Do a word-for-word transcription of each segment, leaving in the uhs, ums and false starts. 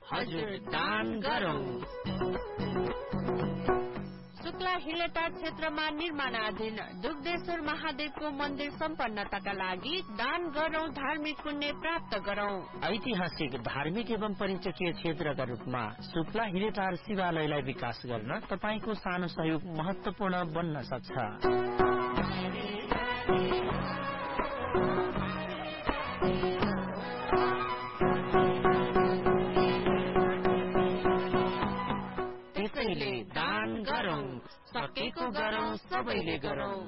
हजुर दान गरौँ। शुक्ला हिलेटार क्षेत्रमा निर्माणाधीन दुग्धेश्वर महादेवको मन्दिर सम्पन्नताका लागि दान गरौँ, धार्मिक पुण्य प्राप्त गरौँ। ऐतिहासिक धार्मिक एवं पर्यटकीय क्षेत्रका रूपमा शुक्ला हिलेटार शिवालयलाई विकास गर्न तपाईको सानो सहयोग महत्वपूर्ण बन्न सक्छ। त्यसैले दान गरौँ, सकेको गरौँ, सबैले गरौँ।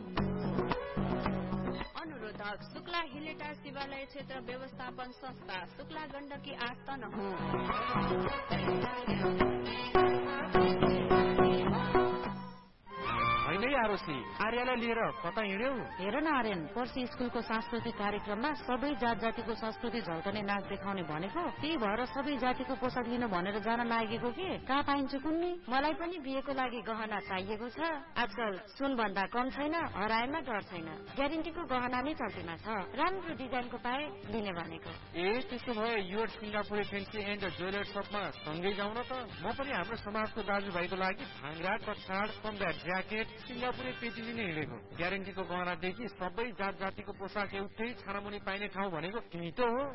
अनुरोधक शुक्ला हिलेटार शिवालय क्षेत्र व्यवस्थापन संस्था, शुक्ला गण्डकी आस्थान हो। आर्यलाई लिएर कता हिँड्यौ? हेर न आर्यन, पर्सि स्कुलको सांस्कृतिक कार्यक्रममा सबै जात जातिको संस्कृति झल्कने नाच देखाउने भनेको, त्यही भएर सबै जातिको पोसाक लिन भनेर जान लागेको के? कहाँ पाइन्छ कुन्नी? मलाई पनि बिहेको लागि गहना चाहिएको छ। आजकल सुन भन्दा कम छैन, हराएमा डर छैन। ग्यारेन्टीको गहना नै चल्तीमा छ। राम्रो डिजाइनको पाए लिने भनेको। ए त्यसो भए your Singapore fancy and jeweller शपमा सँगै जाउँ न त। म पनि हाम्रो समाजको दाजुभाइको लागि भाङ्रा, कछाड, कम्ब्याट ज्याकेट, सिङ्गापुरे पेटी लिने हिँडेको। ग्यारेन्टीको गहनादेखि सबै जात जातिको पोसाक एउटै छानामुनि पाइने ठाउँ भनेको तिमी त हो।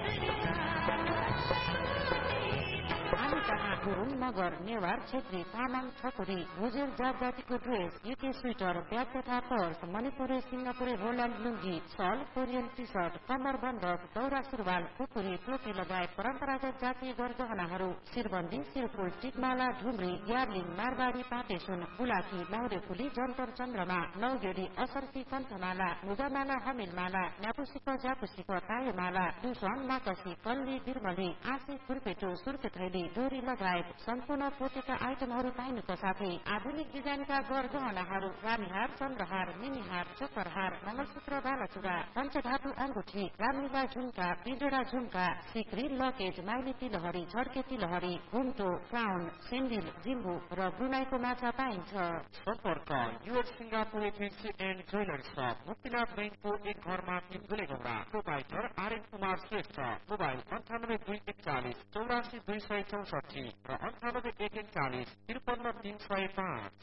हामी कहाँ गुरुङ, मगर, नेवार, छेत्री, तामाङ, ठकुरी, भुजेल जात जातिको ड्रेस, युके स्वेटर, ब्याग तथा पर्स, मणिपुरी, सिङ्गापुरी, होल्यान्ड लुङ्गी, सल, कोरियन टी सर्ट, कम्मर बन्धक, दौरा सुरुवाल, खुकुरी, टोपी लगायत परम्परागत जातीय गरगहनाहरू, शिरबन्दी, शिरफुल, टिकमाला, ढुम्री, ग्यार्लिङ, मारबारी, पाटेसुन, बुलाकी, लाउरे फुली, जन्तर चन्द्रमा, नौगेडी, असर्फी, कण्ठमाला, मुगामाला, हमिलमाला, न्यापुसिक, ज्यापुसिक, तायमाला, दुसन, नाकसी, कल्ली, बिरमली, आँसी, खुर्पेटो, सुर्के थैली, डोरी लगायत सम्पूर्ण पोतेका आइटमहरू पाइनुका साथै आधुनिक डिजाइनका गरगहनाहरू, रानीहार, चन्द्रहार, मिनिहार, चक्करहार, मंगलसूत्र, बालाचुरा, पञ्चधातु अंगुठी, रामलीला झुम्का, पिजोडा झुम्का, सिक्री, लकेज, माइली तिलहरी, झड्के तिलहरी, घुम्टो, क्राउन, सेन्डिल, जिम्बु र ब्रुनाईको माछा पाइन्छ। सम्पर्क your Singapore fancy and jeweller शप, मुक्तिनाथ बैंकको एक घरमा तिनगुले गौरा, प्रोपाइटर आर्यन कुमार श्रेष्ठ, मोबाइल अन्ठानब्बे दुई एकचालिस चौरासी दुई सय चौसठी र अन्ठानब्बे एक एकचालिस त्रिपन्न तीन सय पाँच।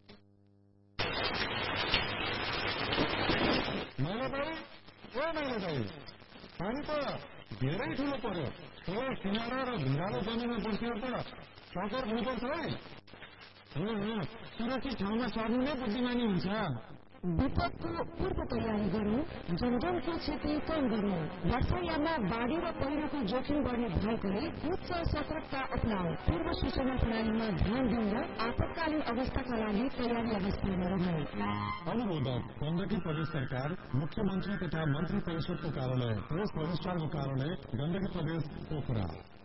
पानी त धेरै ठुलो पर्यो। त्यो सिमारा र भिरालो जमिनमा बसेर त सकर हुनुपर्छ है। सुरक्षित ठाउँमा सर्नु नै बुद्धिमानी हुन्छ। विपदको पूर्व तयारी गरौँ, जनजनको क्षति कम गरौँ। वर्षायाममा बाढी र पहिरोको जोखिम बढ्ने भएकोले उच्च सतर्कता अपनाऊ। पूर्व सूचना प्रणालीमा ध्यान दिउँ र आपतकालीन अवस्थाका लागि तयारी अवस्थामा रहौँ। अनुरोधक गण्डकी प्रदेश सरकार, मुख्यमन्त्री तथा मन्त्री परिषदको कार्यालय, प्रेस रजिस्ट्रारको कार्यालय, गण्डकी प्रदेश, पोखरा।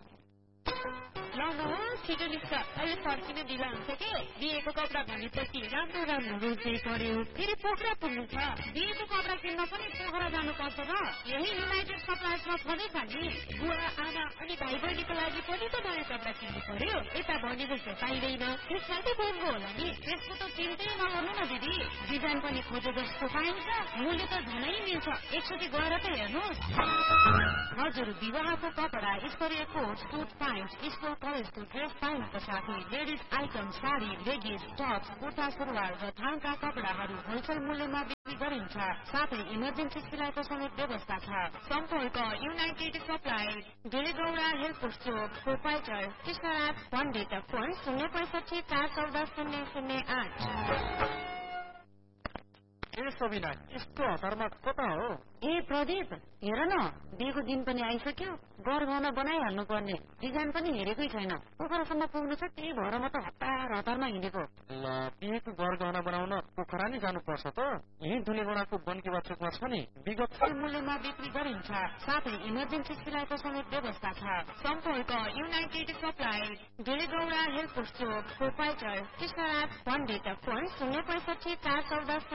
छिटो निस्क, अहिले फर्किन ढिला हुन्छ कि? बिहेको कपडा भनेपछि राम्रो राम्रो रोज्दै पर्यो। फेरि पोखरा पुग्नु छ। बिहेको कपडा किन्न पनि पोखरा जानुपर्छ र यही युनाइटेड सप्लायर्समा छँदैछ नि। बुवा, आमा अनि भाइ बहिनीको लागि पनि त नयाँ कपडा किन्नु पर्यो। यता भनेपछि पाइँदैन, त्यसमा त महँगो होला नि। त्यसको त चिन्तै नगर्नु न दिदी। डिजाइन पनि खोजे जस्तो पाइन्छ, मूल्य त झनै मिल्छ। एकचोटि गएर त हेर्नुहोस्। हजुर, विवाहको कपडा, स्तरीय कोट, सुट प्यान्ट, स्कुल कलेजको ड्रेस पाइनुका साथै ladies item, sari, लेगिज, Tops, kurta सुरुवाल र थाङका कपडाहरू होलसेल मूल्यमा बिक्री गरिन्छ। साथै इमर्जेन्सी सिलाइको समेत व्यवस्था छ। सम्पर्क युनाइटेड सप्लाई, डेलीगौडा, हेल्पोस्ट चोक, प्रोपाइटर कृष्णराज पण्डित, फोन शून्य पैसठी चार चौध शून्य शून्य आठ। ए सबिना, यस्तो हतारमा कता हो? ए प्रदीप, हेर न, बिहेको दिन पनि आइसक्यो। गरगहना बनाइहाल्नु पर्ने, डिजाइन पनि हेरेकै छैन। पोखरासम्म पुग्नु छ, त्यही भएर म त हतार हतारमा हिँडेको। ल, बिहेको गरगहना बनाउन पोखरा नै जानुपर्छ त। यही धुलेगोडाको बनकेवा चोकमा छ नि। विगत मूल्यमा बिक्री गरिन्छ। साथै इमर्जेन्सी सिलाइको समेत व्यवस्था छ। सम्पर्क युनाइटेड सप्लाई, डेलीगौडा, हेल्पोस्ट चोक, प्रोपाइटर कृष्णराज पण्डित, फोन शून्य पैसठी चार चौध